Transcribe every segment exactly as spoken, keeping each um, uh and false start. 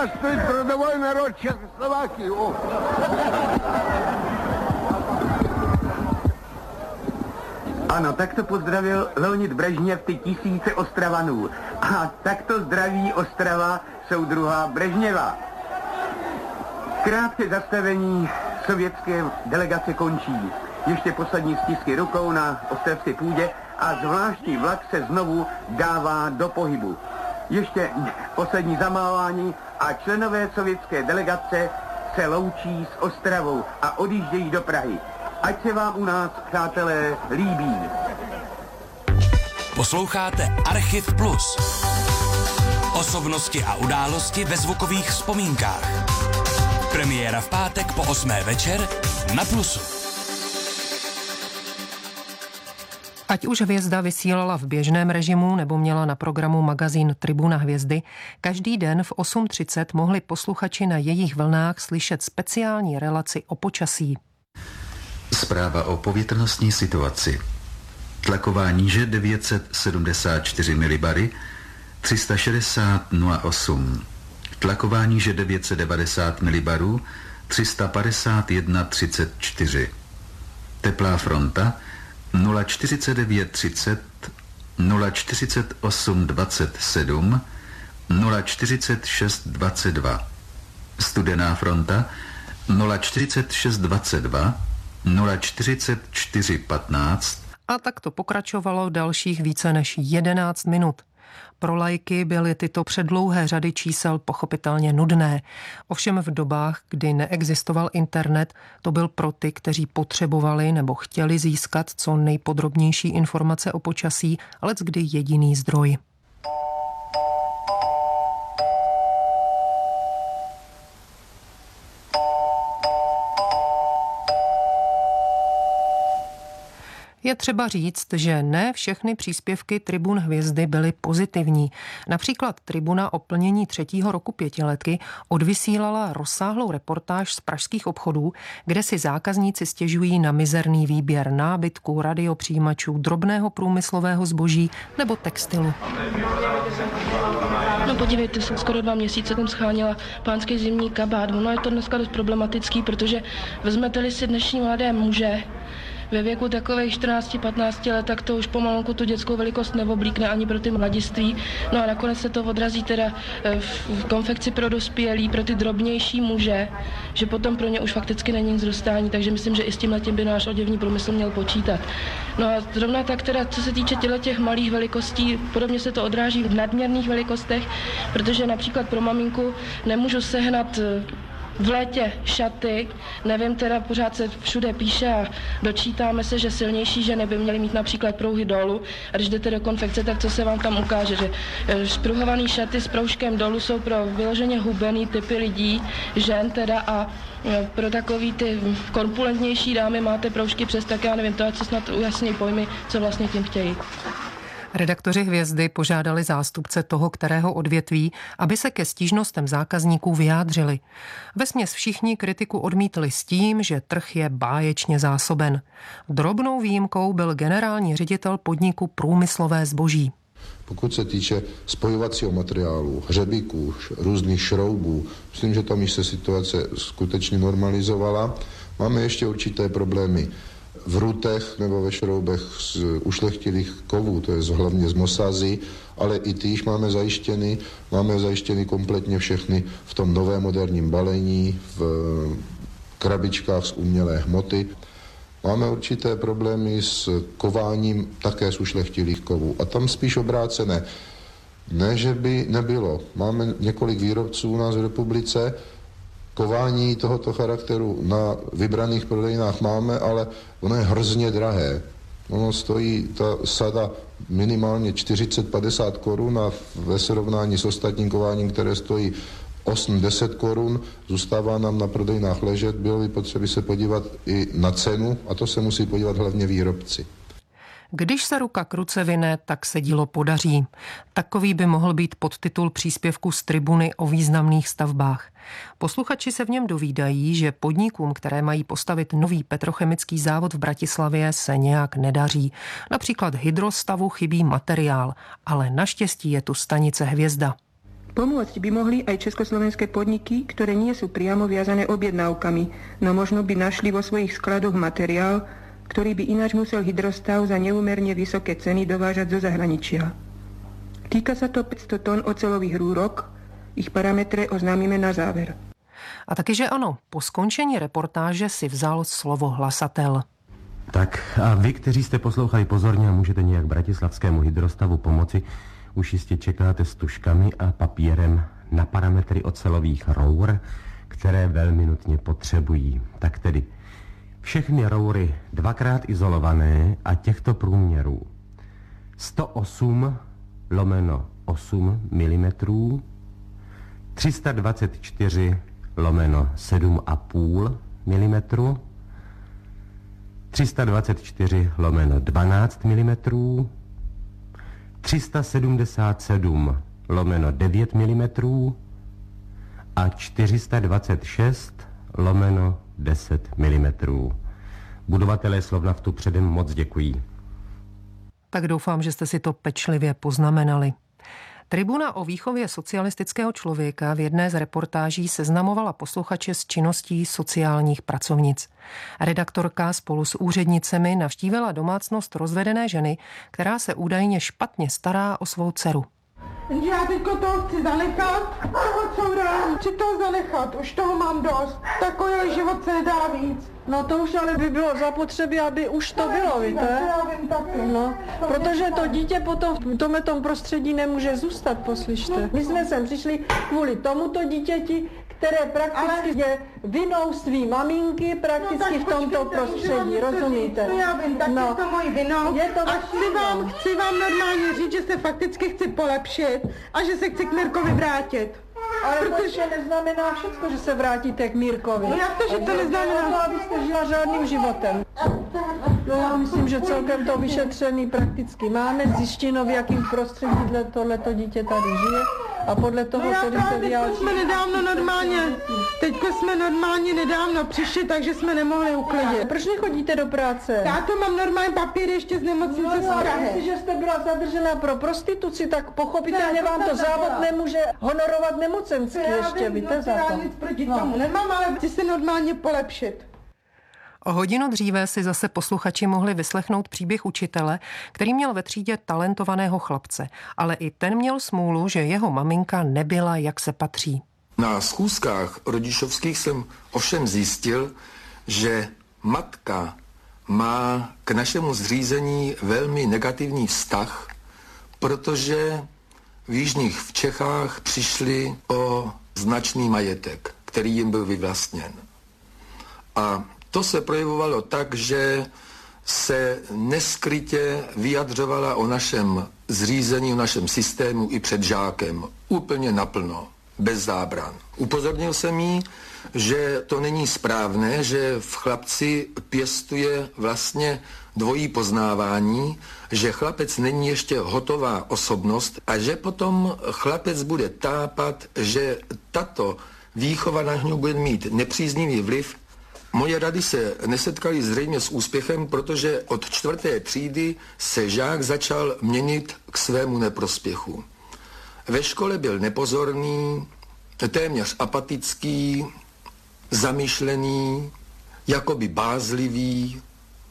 Zdravstvuj, trudový národ Českoslováky. Ano, tak to pozdravil Leonid Brežněv ty tisíce Ostravanů. A takto zdraví Ostrava soudruha Brežněva. Krátké zastavení sovětské delegace končí. Ještě poslední stisky rukou na ostravské půdě a zvláštní vlak se znovu dává do pohybu. Ještě poslední zamávání a členové sovětské delegace se loučí s Ostravou a odjíždějí do Prahy. Ať se vám u nás, přátelé, líbí. Posloucháte Archiv Plus. Osobnosti a události ve zvukových vzpomínkách. Premiéra v pátek po osmé večer na Plusu. Ať už Hvězda vysílala v běžném režimu nebo měla na programu magazín Tribuna hvězdy, každý den v osm třicet mohli posluchači na jejich vlnách slyšet speciální relaci o počasí. Zpráva o povětrnostní situaci. Tlaková níže devět set sedmdesát čtyři milibary, tři sta šedesát nula osm. Tlaková níže devět set devadesát milibarů, tři sta padesát jedna třicet čtyři. Teplá fronta nula čtyřicet devět třicet, nula čtyřicet osm dvacet sedm, nula čtyřicet šest dvacet dva. Studená fronta nula čtyřicet šest dvacet dva, nula čtyřicet čtyři patnáct. A tak to pokračovalo dalších více než jedenáct minut. Pro laiky byly tyto předlouhé řady čísel pochopitelně nudné. Ovšem v dobách, kdy neexistoval internet, to byl pro ty, kteří potřebovali nebo chtěli získat co nejpodrobnější informace o počasí, leckdy jediný zdroj. Je třeba říct, že ne všechny příspěvky Tribun hvězdy byly pozitivní. Například Tribuna o plnění třetího roku pětiletky odvysílala rozsáhlou reportáž z pražských obchodů, kde si zákazníci stěžují na mizerný výběr nábytku, radiopřijímačů, drobného průmyslového zboží nebo textilu. No podívejte se, skoro dva měsíce jsem scháněla pánský zimní kabát. Ono je to dneska dost problematický, protože vezmete-li si dnešní mladé muže, ve věku takových čtrnáct patnáct let, tak to už pomalonku tu dětskou velikost neoblíkne ani pro ty mladiství. No a nakonec se to odrazí teda v konfekci pro dospělí, pro ty drobnější muže, že potom pro ně už fakticky není nic dostání, takže myslím, že i s tímhletím by náš oděvní průmysl měl počítat. No a zrovna tak teda, co se týče těch malých velikostí, podobně se to odráží v nadměrných velikostech, protože například pro maminku nemůžu sehnat v létě šaty, nevím, teda pořád se všude píše a dočítáme se, že silnější ženy by měly mít například prouhy dolů a když jdete do konfekce, tak co se vám tam ukáže, že spruhované šaty s proužkem dolů jsou pro vyloženě hubený typy lidí, žen teda a pro takový ty korpulentnější dámy máte proužky přes, tak já nevím, to je co snad ujasní pojmy, co vlastně tím chtějí. Redaktoři Hvězdy požádali zástupce toho kterého odvětví, aby se ke stížnostem zákazníků vyjádřili. Vesměs všichni kritiku odmítli s tím, že trh je báječně zásoben. Drobnou výjimkou byl generální ředitel podniku Průmyslové zboží. Pokud se týče spojovacího materiálu, hřebíků, různých šroubů, myslím, že tam již se situace skutečně normalizovala. Máme ještě určité problémy v rutech nebo ve šroubech z ušlechtilých kovů, to je hlavně z mosazy, ale i ty již máme zajištěny, máme zajištěny kompletně všechny v tom novém moderním balení, v krabičkách z umělé hmoty. Máme určité problémy s kováním také z ušlechtilých kovů a tam spíš obrácené. Ne, že by nebylo. Máme několik výrobců u nás v republice, kování tohoto charakteru na vybraných prodejnách máme, ale ono je hrozně drahé. Ono stojí ta sada minimálně čtyřicet padesát korun a ve srovnání s ostatním kováním, které stojí osm deset korun, zůstává nám na prodejnách ležet. Bylo by potřeba se podívat i na cenu a to se musí podívat hlavně výrobci. Když se ruka k ruce vine, tak se dílo podaří. Takový by mohl být podtitul příspěvku z Tribuny o významných stavbách. Posluchači se v něm dovídají, že podnikům, které mají postavit nový petrochemický závod v Bratislavě, se nějak nedaří. Například Hydrostavu chybí materiál, ale naštěstí je tu stanice Hvězda. Pomôcť by mohli aj československé podniky, ktoré nie sú priamo viazané objednávkami, no možno by našli vo svojich skladoch materiál, ktorý by ináč musel hydrostav za neúmerne vysoké ceny dovážať zo zahraničia. Týka sa to päťsto tón oceľových rúrok, ich parametre oznámime na záver. A taky, že ano, po skončení reportáže si vzal slovo hlasatel. Tak a vy, kteří jste poslouchali pozorně a můžete nějak bratislavskému hydrostavu pomoci, už jistě čekáte s tuškami a papírem na parametry ocelových rour, které velmi nutně potřebují. Tak tedy všechny roury dvakrát izolované a těchto průměrů sto osm lomeno osm milimetrů, tři sta dvacet čtyři lomeno sedm a půl milimetru, tři sta dvacet čtyři lomeno dvanáct milimetrů, tři sta sedmdesát sedm lomeno devět milimetrů a čtyři sta dvacet šest lomeno deset milimetrů. Budovatelé Slovnaftu předem moc děkují. Tak doufám, že jste si to pečlivě poznamenali. Tribuna o výchově socialistického člověka v jedné z reportáží seznamovala posluchače s činností sociálních pracovnic. Redaktorka spolu s úřednicemi navštívila domácnost rozvedené ženy, která se údajně špatně stará o svou dceru. Já teďko toho chci zanechat. Co dám? Chci toho zanechat, už toho mám dost. Takový život se nedá víc. No to už ale by bylo zapotřebí, aby už to bylo, víte? No, protože to dítě potom v tomhle prostředí nemůže zůstat, poslyšte. My jsme sem přišli kvůli tomuto dítěti, které prakticky je vinou svý maminky prakticky no, v tomto prostředí, rozumíte? To já vím, tak no. Je to mojí vinou. Je to a chci vám, chci vám normálně říct, že se fakticky chci polepšit a že se chci k Mirkovi vrátit. Ale protože... to ještě neznamená všechno, že se vrátíte k Mírkovi. No jak to, že to neznamená? To, abyste žila řádným životem. No já myslím, že celkem to vyšetřený prakticky máme, zjištěno, v jakým prostředí tohleto dítě tady žije a podle toho no tedy se vyjádří. jsme nedávno normálně, teďko jsme normálně nedávno přišli, takže jsme nemohli uklidit. Proč nechodíte do práce? Já to mám normální papír ještě z nemocnice no, z Prahy. Jestliže jste byla zadržena pro prostituci, tak pochopitelně ne, vám to závod byla. Nemůže honorovat nemocensky ještě, víte za to. Já nic proti no. tomu nemám, ale chci se normálně polepšit. O hodinu dříve si zase posluchači mohli vyslechnout příběh učitele, který měl ve třídě talentovaného chlapce, ale i ten měl smůlu, že jeho maminka nebyla, jak se patří. Na schůzkách rodičovských jsem ovšem zjistil, že matka má k našemu zřízení velmi negativní vztah, protože v jižních v Čechách přišli o značný majetek, který jim byl vyvlastněn. A to se projevovalo tak, že se neskrytě vyjadřovala o našem zřízení, o našem systému i před žákem. Úplně naplno, bez zábran. Upozornil jsem jí, že to není správné, že v chlapci pěstuje vlastně dvojí poznávání, že chlapec není ještě hotová osobnost a že potom chlapec bude tápat, že tato výchova na něj bude mít nepříznivý vliv. Moje rady se nesetkaly zřejmě s úspěchem, protože od čtvrté třídy se žák začal měnit k svému neprospěchu. Ve škole byl nepozorný, téměř apatický, zamýšlený, jakoby bázlivý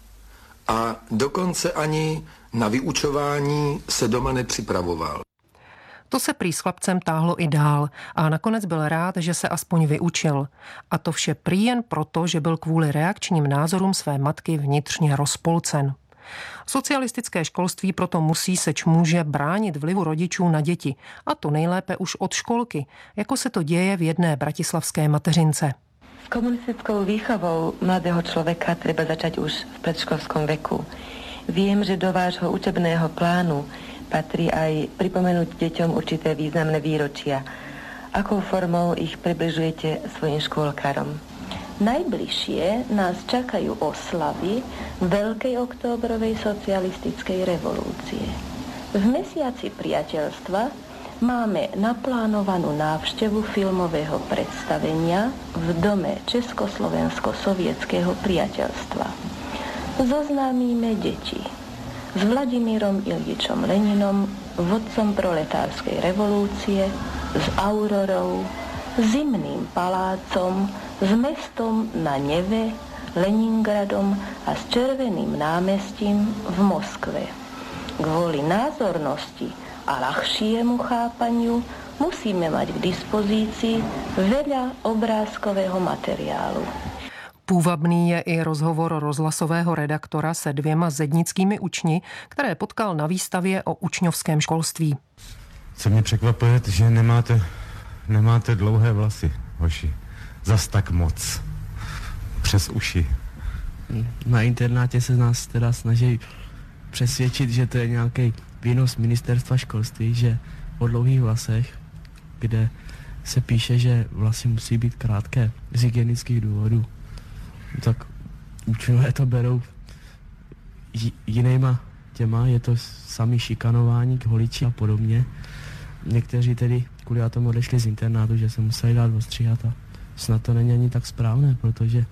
a dokonce ani na vyučování se doma nepřipravoval. To se prý s chlapcem táhlo i dál a nakonec byl rád, že se aspoň vyučil. A to vše prý jen proto, že byl kvůli reakčním názorům své matky vnitřně rozpolcen. Socialistické školství proto musí, seč může, bránit vlivu rodičů na děti. A to nejlépe už od školky, jako se to děje v jedné bratislavské mateřince. S komunistickou výchovou mladého člověka treba začať už v predškolskom veku. Viem, že do vášho učebného plánu patrí aj pripomenúť deťom určité významné výročia. Akou formou ich približujete svojim škôlkarom? Najbližšie nás čakajú oslavy Veľkej októbrovej socialistickej revolúcie. V mesiaci priateľstva máme naplánovanú návštevu filmového predstavenia v dome Československo-sovietského priateľstva. Zoznámíme deti s Vladimírom Iljičom Leninom, vodcom proletárskej revolúcie, s Aurorou, Zimným palácom, s mestom na Neve, Leningradom a s Červeným námestím v Moskve. Kvôli názornosti a ľahšiemu chápaniu musíme mať k dispozícii veľa obrázkového materiálu. Půvabný je i rozhovor rozhlasového redaktora se dvěma zednickými učni, které potkal na výstavě o učňovském školství. Co mě překvapuje, že nemáte, nemáte dlouhé vlasy, hoši. Zas tak moc. Přes uši. Na internátě se nás teda snaží přesvědčit, že to je nějaký výnos ministerstva školství, že o dlouhých vlasech, kde se píše, že vlasy musí být krátké z hygienických důvodů, tak učitelé to berou jinýma těma, je to samý šikanování k holiči a podobně. Někteří tedy kvůli tomu odešli z internátu, že se museli dát ostříhat a snad to není ani tak správné, protože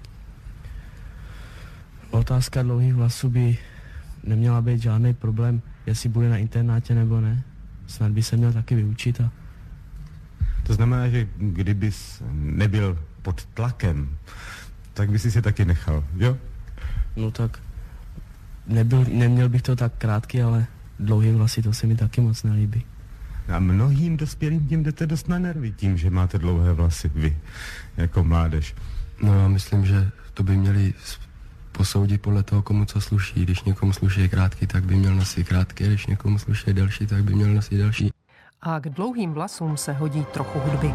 otázka dlouhých vlasů by neměla být žádný problém, jestli bude na internátě nebo ne. Snad by se měl taky vyučit. A... To znamená, že kdybys nebyl pod tlakem, tak by si se taky nechal, jo? No tak nebyl, neměl bych to tak krátký, ale dlouhý vlasy, to se mi taky moc nelíbí. A mnohým dospělým tím jdete dost na nervy tím, že máte dlouhé vlasy, vy, jako mládež. No já myslím, že to by měli posoudit podle toho, komu co sluší. Když někomu sluší krátký, tak by měl nosit krátký, když někomu sluší delší, tak by měl nosit delší. A k dlouhým vlasům se hodí trochu hudby.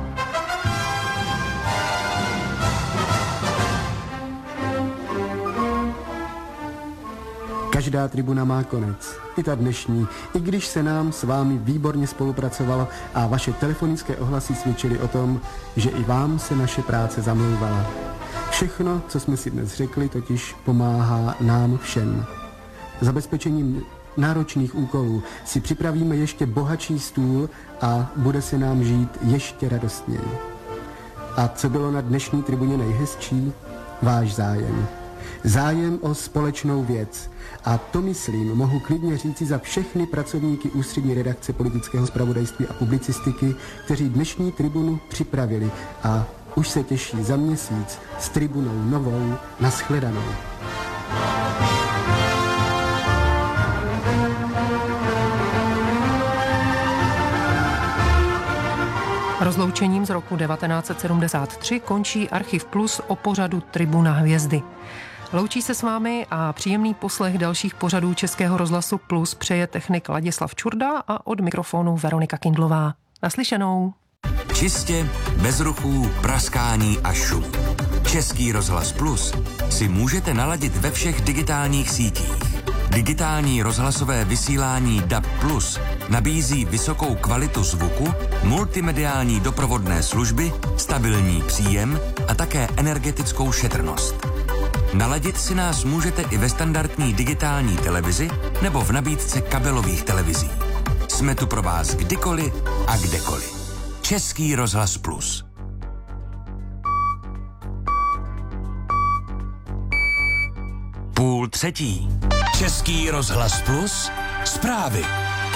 Každá tribuna má konec, i ta dnešní, i když se nám s vámi výborně spolupracovalo a vaše telefonické ohlasy svědčily o tom, že i vám se naše práce zamlouvala. Všechno, co jsme si dnes řekli, totiž pomáhá nám všem. Zabezpečením náročných úkolů si připravíme ještě bohatší stůl a bude se nám žít ještě radostněji. A co bylo na dnešní tribuně nejhezčí? Váš zájem. Zájem o společnou věc. A to, myslím, mohu klidně říci za všechny pracovníky ústřední redakce politického zpravodajství a publicistiky, kteří dnešní tribunu připravili a už se těší za měsíc s tribunou novou nashledanou. Rozloučením z roku devatenáct set sedmdesát tři končí Archiv Plus o pořadu Tribuna hvězdy. Loučí se s vámi a příjemný poslech dalších pořadů Českého rozhlasu Plus přeje technik Ladislav Čurda a od mikrofonu Veronika Kindlová. Naslyšenou. Čistě, bez ruchů, praskání a šum. Český rozhlas Plus si můžete naladit ve všech digitálních sítích. Digitální rozhlasové vysílání D A B Plus nabízí vysokou kvalitu zvuku, multimediální doprovodné služby, stabilní příjem a také energetickou šetrnost. Naladit si nás můžete i ve standardní digitální televizi nebo v nabídce kabelových televizí. Jsme tu pro vás kdykoliv a kdekoliv. Český rozhlas Plus. Půl třetí. Český rozhlas Plus. Zprávy.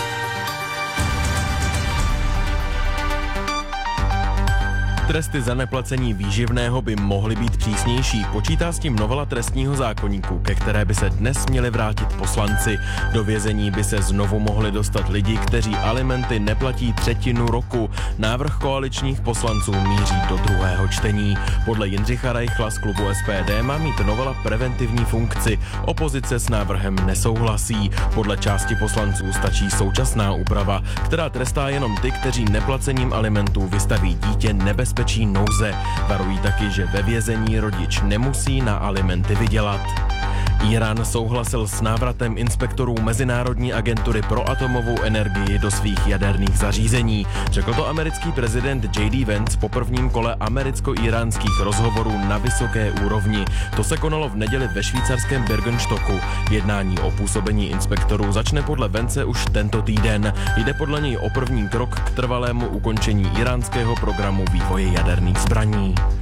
Tresty za neplacení výživného by mohly být přísnější. Počítá s tím novela trestního zákoníku, ke které by se dnes měli vrátit poslanci. Do vězení by se znovu mohli dostat lidi, kteří alimenty neplatí třetinu roku. Návrh koaličních poslanců míří do druhého čtení. Podle Jindřicha Reichla z klubu S P D má mít novela preventivní funkci. Opozice s návrhem nesouhlasí. Podle části poslanců stačí současná úprava, která trestá jenom ty, kteří neplacením alimentů vystaví dítě nebezpečí bezpečí nouze. Varují taky, že ve vězení rodič nemusí na alimenty vydělat. Írán souhlasil s návratem inspektorů Mezinárodní agentury pro atomovou energii do svých jaderných zařízení. Řekl to americký prezident J D Vance po prvním kole americko-íránských rozhovorů na vysoké úrovni. To se konalo v neděli ve švýcarském Bergenstocku. Jednání o působení inspektorů začne podle Vance už tento týden. Jde podle něj o první krok k trvalému ukončení íránského programu vývoje jaderných zbraní.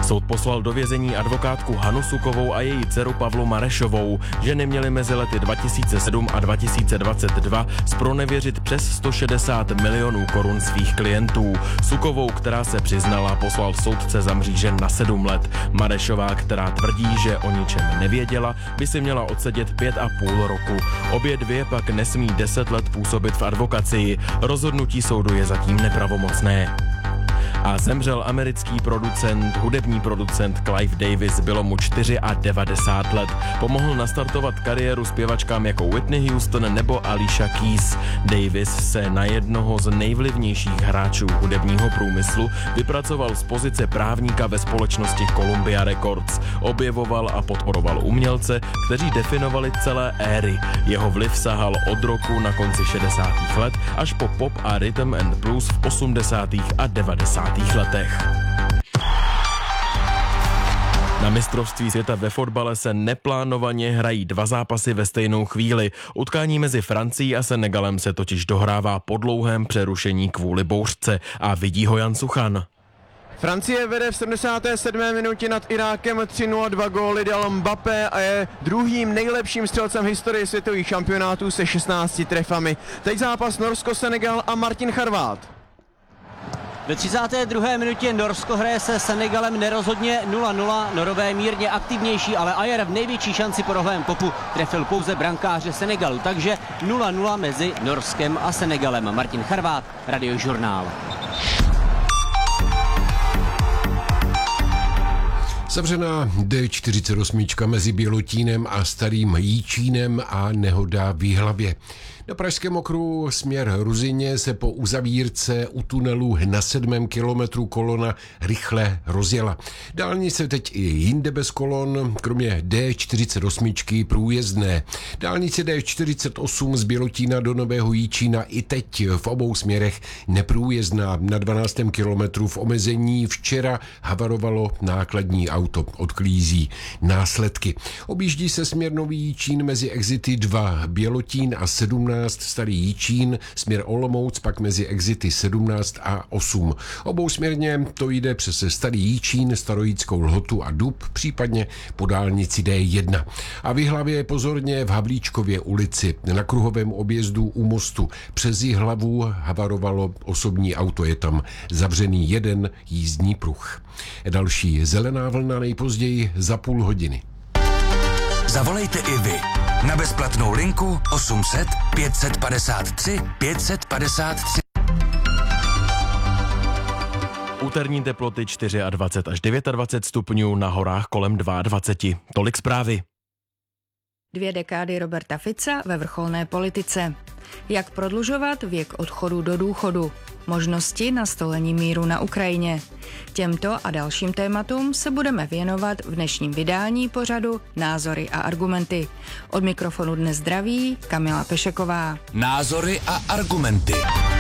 Soud poslal do vězení advokátku Hanu Sukovou a její dceru Pavlu Marešovou. Ženy měly mezi lety dva tisíce sedm a dva tisíce dvacet dva zpronevěřit přes sto šedesát milionů korun svých klientů. Sukovou, která se přiznala, poslal soudce za mříže na sedm let. Marešová, která tvrdí, že o ničem nevěděla, by si měla odsedět pět a půl roku. Obě dvě pak nesmí deset let působit v advokacii. Rozhodnutí soudu je zatím nepravomocné. A zemřel americký producent, hudební producent Clive Davis, bylo mu devadesát čtyři let. Pomohl nastartovat kariéru zpěvačkám jako Whitney Houston nebo Alicia Keys. Davis se na jednoho z nejvlivnějších hráčů hudebního průmyslu vypracoval z pozice právníka ve společnosti Columbia Records. Objevoval a podporoval umělce, kteří definovali celé éry. Jeho vliv sahal od roku na konci šedesátých let až po pop a rhythm and blues v osmdesátých a devadesátých letech. Na mistrovství světa ve fotbale se neplánovaně hrají dva zápasy ve stejnou chvíli. Utkání mezi Francií a Senegalem se totiž dohrává po dlouhém přerušení kvůli bouřce a vidí ho Jan Suchan. Francie vede v sedmdesáté sedmé minutě nad Irákem tři nula, dva góly dal Mbappé a je druhým nejlepším střelcem v historii světových šampionátů se šestnácti trefami. Teď zápas Norsko-Senegal a Martin Charvát. Ve třicáté druhé minutě Norsko hraje se Senegalem nerozhodně nula nula. Norové mírně aktivnější, ale Ajer v největší šanci po rohovém kopu trefil pouze brankáře Senegalu. Takže nula nula mezi Norskem a Senegalem. Martin Charvát, Radiožurnál. Zavřená D čtyřicet osm mezi Bělotínem a Starým Jíčínem a nehoda v Jihlavě. Na pražském okruhu směr Ruzyně se po uzavírce u tunelu na sedmém kilometru kolona rychle rozjela. Dálnice teď i jinde bez kolon, kromě D čtyřicet osm průjezdné. Dálnice D čtyřicet osm z Bělotína do Nového Jíčína i teď v obou směrech neprůjezdná. Na dvanáctém kilometru v omezení včera havarovalo nákladní auto, odklízí následky. Objíždí se směr Nový Jíčín mezi exity dva Bělotín a sedmnáct Starý Jíčín, směr Olomouc pak mezi exity sedmnáct a osm. Obousměrně to jde přes Starý Jíčín, Starojíckou Lhotu a Dub, případně po dálnici D jedna. A v Jihlavě pozorně v Havlíčkově ulici na kruhovém objezdu u mostu přes Jihlavu havarovalo osobní auto, je tam zavřený jeden jízdní pruh. Další zelená vlna nejpozději za půl hodiny. Zavolejte i vy na bezplatnou linku osm set pět padesát tři pět padesát tři. Úterní teploty dvacet čtyři až dvacet devět stupňů, na horách kolem dvacet dva. Tolik zprávy. Dvě dekády Roberta Fica ve vrcholné politice. Jak prodlužovat věk odchodu do důchodu? Možnosti nastolení míru na Ukrajině. Těmto a dalším tématům se budeme věnovat v dnešním vydání pořadu Názory a argumenty. Od mikrofonu dnes zdraví Kamila Pešeková. Názory a argumenty.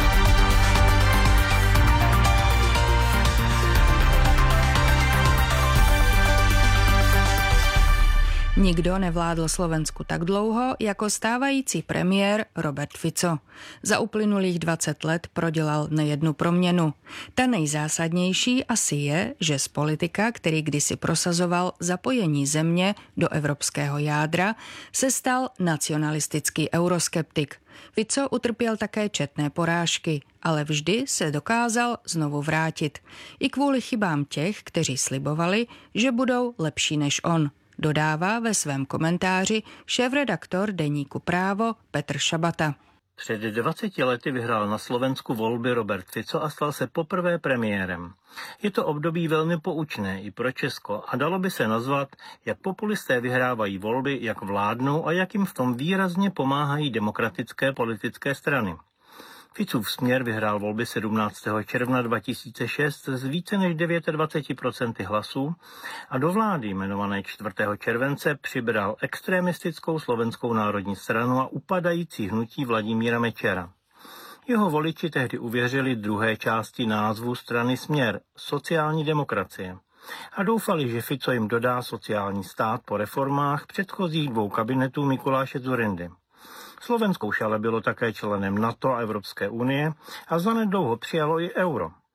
Nikdo nevládl Slovensku tak dlouho jako stávající premiér Robert Fico. Za uplynulých dvacet let prodělal nejednu proměnu. Ta nejzásadnější asi je, že z politika, který kdysi prosazoval zapojení země do evropského jádra, se stal nacionalistický euroskeptik. Fico utrpěl také četné porážky, ale vždy se dokázal znovu vrátit. I kvůli chybám těch, kteří slibovali, že budou lepší než on. Dodává ve svém komentáři šéfredaktor deníku Právo Petr Šabata. Před dvaceti lety vyhrál na Slovensku volby Robert Fico a stal se poprvé premiérem. Je to období velmi poučné i pro Česko a dalo by se nazvat, jak populisté vyhrávají volby, jak vládnou a jak jim v tom výrazně pomáhají demokratické politické strany. Ficův směr vyhrál volby sedmnáctého června dva tisíce šest z více než dvacet devět procent hlasů a do vlády jmenované čtvrtého července přibral extremistickou Slovenskou národní stranu a upadající hnutí Vladimíra Mečera. Jeho voliči tehdy uvěřili druhé části názvu strany Směr, sociální demokracie, a doufali, že Fico jim dodá sociální stát po reformách předchozích dvou kabinetů Mikuláše Dzurindy. Slovensko už ale bylo také členem NATO a Evropské unie a zanedlouho přijalo i euro.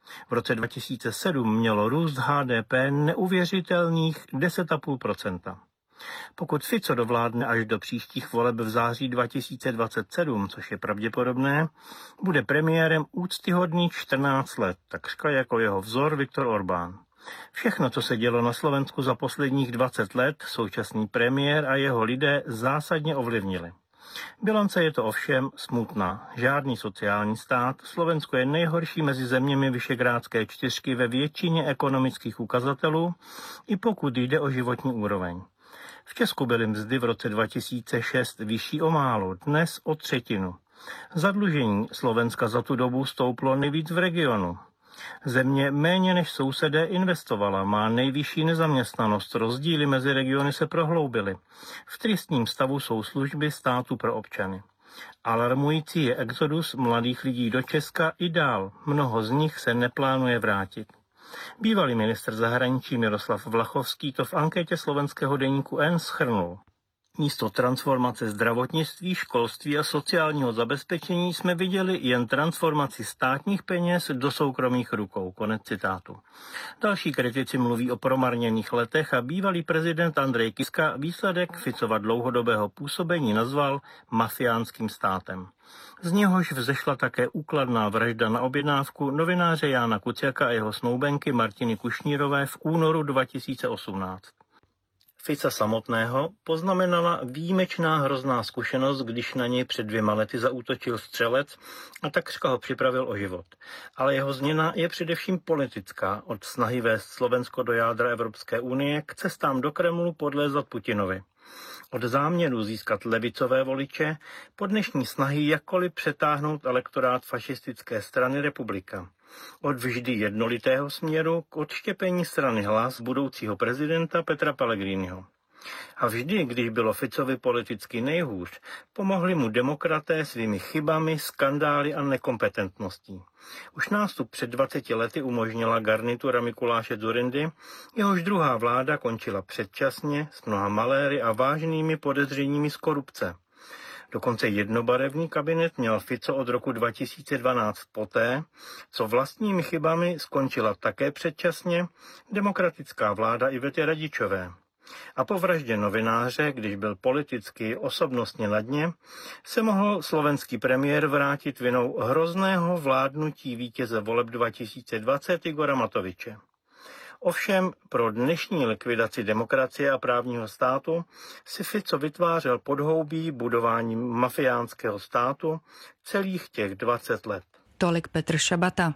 V roce dva tisíce sedm mělo růst H D P neuvěřitelných deset celá pět procenta. Pokud Fico dovládne až do příštích voleb v září dva tisíce dvacet sedm, což je pravděpodobné, bude premiérem úctyhodný čtrnáct let, takřka jako jeho vzor Viktor Orbán. Všechno, co se dělo na Slovensku za posledních dvacet let, současný premiér a jeho lidé zásadně ovlivnili. Bilance je to ovšem smutná. Žádný sociální stát. Slovensko je nejhorší mezi zeměmi Visegrádské čtyřky ve většině ekonomických ukazatelů, i pokud jde o životní úroveň. V Česku byly mzdy v roce dva tisíce šest vyšší o málo, dnes o třetinu. Zadlužení Slovenska za tu dobu stouplo nejvíc v regionu. Země méně než sousedé investovala, má nejvyšší nezaměstnanost, rozdíly mezi regiony se prohloubily. V tristním stavu jsou služby státu pro občany. Alarmující je exodus mladých lidí do Česka i dál, mnoho z nich se neplánuje vrátit. Bývalý ministr zahraničí Miroslav Vlachovský to v anketě slovenského deníku N shrnul. Místo transformace zdravotnictví, školství a sociálního zabezpečení jsme viděli jen transformaci státních peněz do soukromých rukou. Konec citátu. Další kritici mluví o promarněných letech a bývalý prezident Andrej Kiska výsledek Ficova dlouhodobého působení nazval mafiánským státem. Z něhož vzešla také úkladná vražda na objednávku novináře Jána Kuciaka a jeho snoubenky Martiny Kušnírové v únoru dva tisíce osmnáct. Fica samotného poznamenala výjimečná hrozná zkušenost, když na něj před dvěma lety zaútočil střelec a takřka ho připravil o život. Ale jeho změna je především politická, od snahy vést Slovensko do jádra Evropské unie k cestám do Kremlu podlézat Putinovi. Od záměru získat levicové voliče po dnešní snahy jakkoliv přetáhnout elektorát fašistické strany Republika. Od vždy jednolitého směru k odštěpení strany Hlas budoucího prezidenta Petra Pellegriniho. A vždy, když bylo Ficovi politicky nejhůř, pomohli mu demokraté svými chybami, skandály a nekompetentností. Už nástup před dvaceti lety umožnila garnitura Mikuláše Dzurindy, jehož druhá vláda končila předčasně s mnoha maléry a vážnými podezřeními z korupce. Dokonce jednobarevný kabinet měl Fico od roku dva tisíce dvanáct poté, co vlastními chybami skončila také předčasně demokratická vláda Ivety Radičové. A po vraždě novináře, když byl politicky osobnostně na dně, se mohl slovenský premiér vrátit vinou hrozného vládnutí vítěze voleb dva tisíce dvacet Igora Matoviče. Ovšem pro dnešní likvidaci demokracie a právního státu si Fico vytvářel podhoubí budováním mafiánského státu celých těch dvacet let. Tolik Petr Šabata.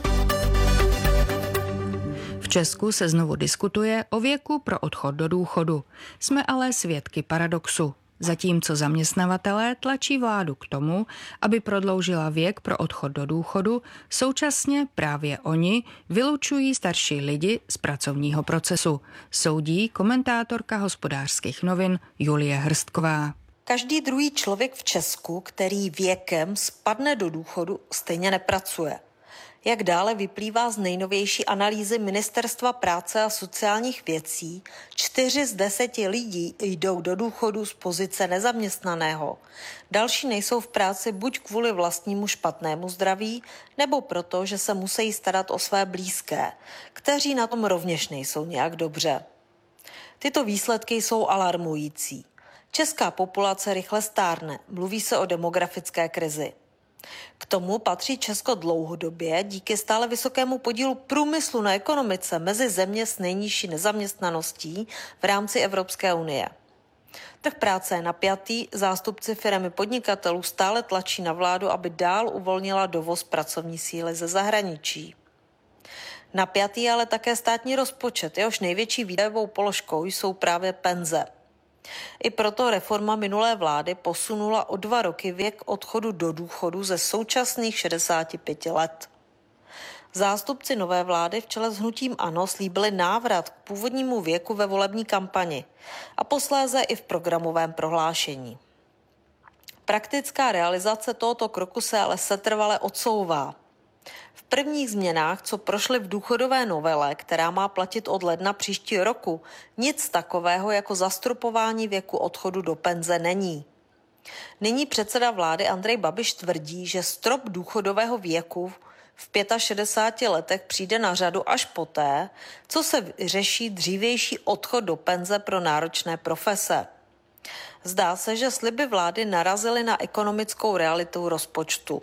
V Česku se znovu diskutuje o věku pro odchod do důchodu. Jsme ale svědky paradoxu. Zatímco zaměstnavatelé tlačí vládu k tomu, aby prodloužila věk pro odchod do důchodu, současně právě oni vylučují starší lidi z pracovního procesu, soudí komentátorka Hospodářských novin Julie Hrstková. Každý druhý člověk v Česku, který věkem spadne do důchodu, stejně nepracuje. Jak dále vyplývá z nejnovější analýzy Ministerstva práce a sociálních věcí, čtyři z deseti lidí jdou do důchodu z pozice nezaměstnaného. Další nejsou v práci buď kvůli vlastnímu špatnému zdraví, nebo proto, že se musí starat o své blízké, kteří na tom rovněž nejsou nějak dobře. Tyto výsledky jsou alarmující. Česká populace rychle stárne, mluví se o demografické krizi. K tomu patří Česko dlouhodobě díky stále vysokému podílu průmyslu na ekonomice mezi země s nejnižší nezaměstnaností v rámci Evropské unie. Trh práce je napjatý, zástupci firem podnikatelů stále tlačí na vládu, aby dál uvolnila dovoz pracovní síly ze zahraničí. Napjatý ale také státní rozpočet, jehož největší výdajovou položkou jsou právě penze. I proto reforma minulé vlády posunula o dva roky věk odchodu do důchodu ze současných šedesáti pěti let. Zástupci nové vlády v čele s hnutím ANO slíbili návrat k původnímu věku ve volební kampani a posléze i v programovém prohlášení. Praktická realizace tohoto kroku se ale setrvale odsouvá. V prvních změnách, co prošly v důchodové novele, která má platit od ledna příštího roku, nic takového jako zastropování věku odchodu do penze není. Nyní předseda vlády Andrej Babiš tvrdí, že strop důchodového věku v šedesáti pěti letech přijde na řadu až poté, co se řeší dřívější odchod do penze pro náročné profese. Zdá se, že sliby vlády narazily na ekonomickou realitu rozpočtu.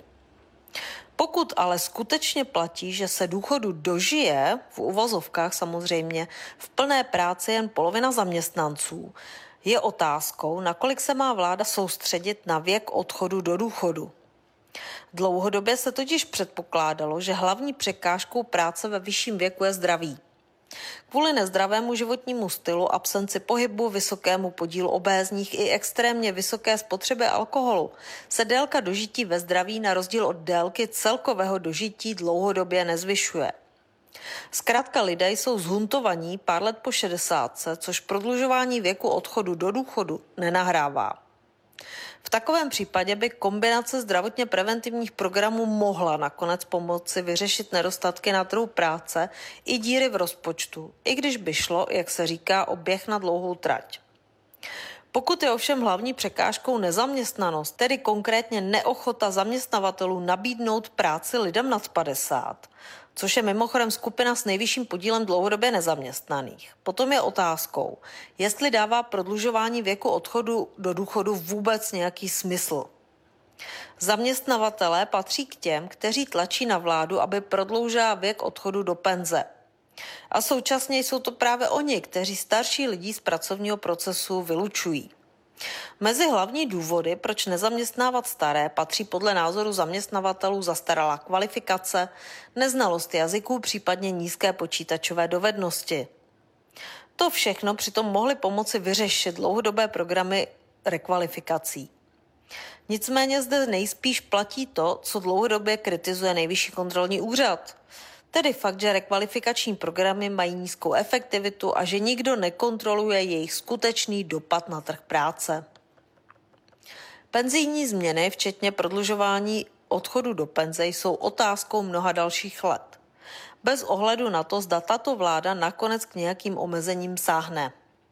Pokud ale skutečně platí, že se důchodu dožije, v uvozovkách samozřejmě, v plné práci jen polovina zaměstnanců, je otázkou, nakolik se má vláda soustředit na věk odchodu do důchodu. Dlouhodobě se totiž předpokládalo, že hlavní překážkou práce ve vyšším věku je zdraví. Kvůli nezdravému životnímu stylu, absenci pohybu, vysokému podílu obézních i extrémně vysoké spotřeby alkoholu se délka dožití ve zdraví na rozdíl od délky celkového dožití dlouhodobě nezvyšuje. Zkrátka lidé jsou zhuntovaní pár let po šedesátce, což prodlužování věku odchodu do důchodu nenahrává. V takovém případě by kombinace zdravotně preventivních programů mohla nakonec pomoci vyřešit nedostatky na trhu práce i díry v rozpočtu, i když by šlo, jak se říká, o běh na dlouhou trať. Pokud je ovšem hlavní překážkou nezaměstnanost, tedy konkrétně neochota zaměstnavatelů nabídnout práci lidem nad padesát, což je mimochodem skupina s nejvyšším podílem dlouhodobě nezaměstnaných. Potom je otázkou, jestli dává prodlužování věku odchodu do důchodu vůbec nějaký smysl. Zaměstnavatelé patří k těm, kteří tlačí na vládu, aby prodloužila věk odchodu do penze. A současně jsou to právě oni, kteří starší lidi z pracovního procesu vylučují. Mezi hlavní důvody, proč nezaměstnávat staré, patří podle názoru zaměstnavatelů zastaralá kvalifikace, neznalost jazyků, případně nízké počítačové dovednosti. To všechno přitom mohly pomoci vyřešit dlouhodobé programy rekvalifikací. Nicméně zde nejspíš platí to, co dlouhodobě kritizuje Nejvyšší kontrolní úřad. Tedy fakt, že rekvalifikační programy mají nízkou efektivitu a že nikdo nekontroluje jejich skutečný dopad na trh práce. Penzijní změny, včetně prodlužování odchodu do penze, jsou otázkou mnoha dalších let. Bez ohledu na to, zda tato vláda nakonec k nějakým omezením sáhne.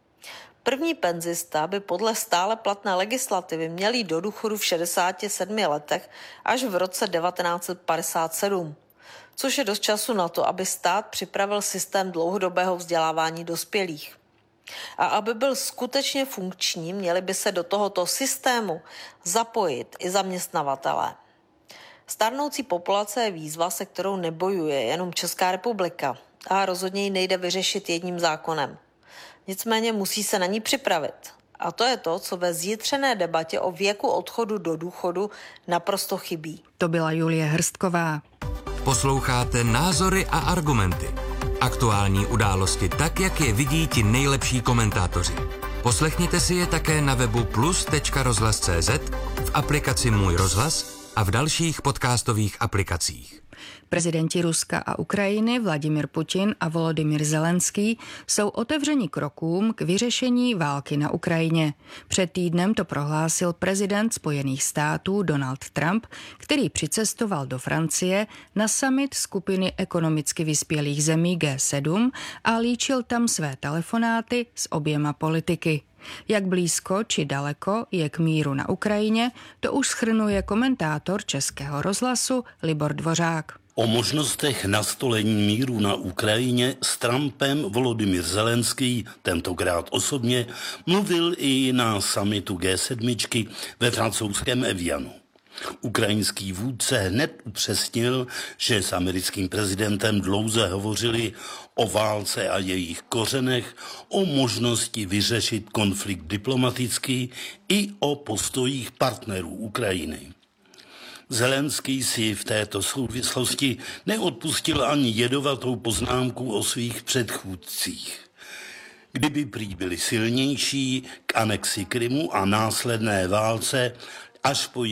První penzista by podle stále platné legislativy měl jít do důchodu v šedesáti sedmi letech až v roce devatenáct set padesát sedm. Což je dost času na to, aby stát připravil systém dlouhodobého vzdělávání dospělých. A aby byl skutečně funkční, měli by se do tohoto systému zapojit i zaměstnavatelé. Stárnoucí populace je výzva, se kterou nebojuje jenom Česká republika a rozhodně ji nejde vyřešit jedním zákonem. Nicméně musí se na ní připravit. A to je to, co ve zjitřené debatě o věku odchodu do důchodu naprosto chybí. To byla Julie Hrstková. Posloucháte Názory a argumenty. Aktuální události tak, jak je vidí ti nejlepší komentátoři. Poslechněte si je také na webu plus tečka rozhlas tečka cé zet, v aplikaci Můj rozhlas a v dalších podcastových aplikacích. Prezidenti Ruska a Ukrajiny Vladimir Putin a Volodymyr Zelenský jsou otevřeni krokům k vyřešení války na Ukrajině. Před týdnem to prohlásil prezident Spojených států Donald Trump, který přicestoval do Francie na summit skupiny ekonomicky vyspělých zemí G sedm a líčil tam své telefonáty s oběma politiky. Jak blízko či daleko je k míru na Ukrajině, to už shrnuje komentátor Českého rozhlasu Libor Dvořák. O možnostech nastolení míru na Ukrajině s Trumpem Volodymyr Zelenský, tentokrát osobně, mluvil i na summitu G sedm ve francouzském Evianu. Ukrajinský vůdce hned upřesnil, že s americkým prezidentem dlouze hovořili o válce a jejich kořenech, o možnosti vyřešit konflikt diplomaticky i o postojích partnerů Ukrajiny. Zelenský si v této souvislosti neodpustil ani jedovatou poznámku o svých předchůdcích. Kdyby prý byli silnější k anexi Krymu a následné válce až po